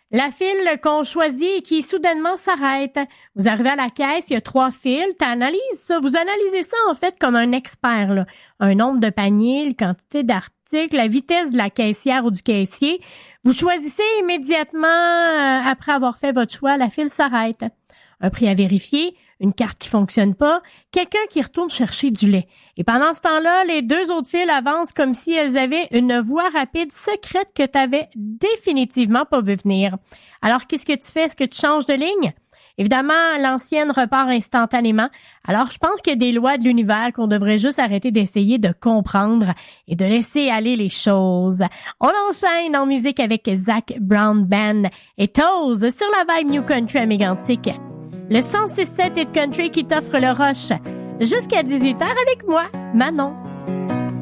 La file qu'on choisit et qui soudainement s'arrête. Vous arrivez à la caisse, il y a 3 files, t'analyses ça. Vous analysez ça en fait comme un expert, là. Un nombre de paniers, la quantité d'articles, la vitesse de la caissière ou du caissier. Vous choisissez immédiatement après avoir fait votre choix, la file s'arrête. Un prix à vérifier, une carte qui fonctionne pas, quelqu'un qui retourne chercher du lait. Et pendant ce temps-là, les 2 autres files avancent comme si elles avaient une voie rapide secrète que tu avais définitivement pas vu venir. Alors, qu'est-ce que tu fais? Est-ce que tu changes de ligne? Évidemment, l'ancienne repart instantanément. Alors, je pense qu'il y a des lois de l'univers qu'on devrait juste arrêter d'essayer de comprendre et de laisser aller les choses. On enchaîne en musique avec Zac Brown Band et Toes sur la vibe New Country à Mégantic. Le 106.7 Hit Country qui t'offre le rush. Jusqu'à 18h avec moi, Manon.